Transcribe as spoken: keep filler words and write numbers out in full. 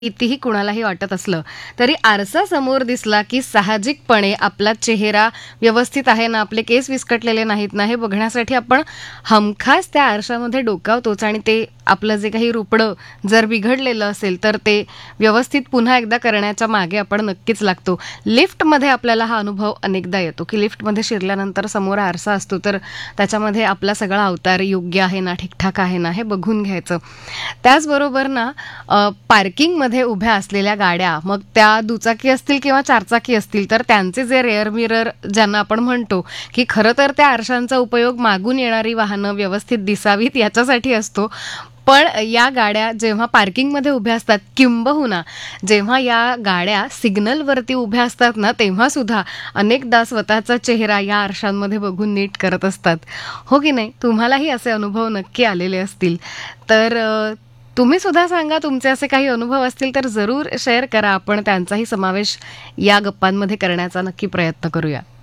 कितीही कुणालाही वाटत असलं तरी आरसा समोर दिसला की साहजिकपणे आपला चेहरा व्यवस्थित आहे ना, आपले केस विस्कटलेले नाहीत ना, हे बघण्यासाठी आपण हमखास त्या आरशामध्ये डोकावतोच आणि ते आपलं जे काही रुपडं जर बिघडलेलं असेल तर ते व्यवस्थित पुन्हा एकदा करण्याच्या मागे आपण नक्कीच लागतो. लिफ्टमध्ये आपल्याला हा अनुभव अनेकदा येतो की लिफ्टमध्ये शिरल्यानंतर समोर आरसा असतो, तर त्याच्यामध्ये आपला सगळा अवतार योग्य आहे ना, ठीकठाक आहे ना, हे बघून घ्यायचं. त्याचबरोबर ना अ, पार्किंगमध्ये उभ्या असलेल्या गाड्या, मग त्या दुचाकी असतील किंवा चारचाकी असतील, तर त्यांचे जे रेअर मिरर ज्यांना आपण म्हणतो की खरं तर त्या आरशांचा उपयोग मागून येणारी वाहनं व्यवस्थित दिसावीत याच्यासाठी असतो. पण या गाड्या जेव्हा पार्किंगमध्ये उभ्या असतात, किंबहुना जेव्हा या गाड्या सिग्नलवरती उभ्या असतात ना, तेव्हा सुद्धा अनेकदा स्वतःचा चेहरा या आरशांमध्ये बघून नीट करत असतात. हो की नाही? तुम्हालाही असे अनुभव नक्की आलेले असतील. तर अ, तुम्ही सुद्धा सांगा, तुमचे असे काही अनुभव असतील तर जरूर शेअर करा. आपण त्यांचाही समावेश या गप्पांमध्ये करण्याचा नक्की प्रयत्न करूया.